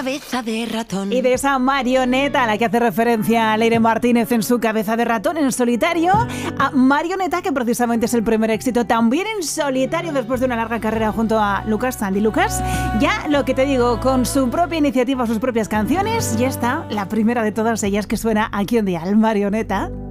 Cabeza de ratón. Y de esa marioneta a la que hace referencia Leire Martínez en su Cabeza de ratón en solitario, a Marioneta, que precisamente es el primer éxito también en solitario después de una larga carrera junto a Lucas, Sandy Lucas. Ya lo que te digo, con su propia iniciativa, sus propias canciones, ya está la primera de todas ellas que suena aquí en Dial, Marioneta.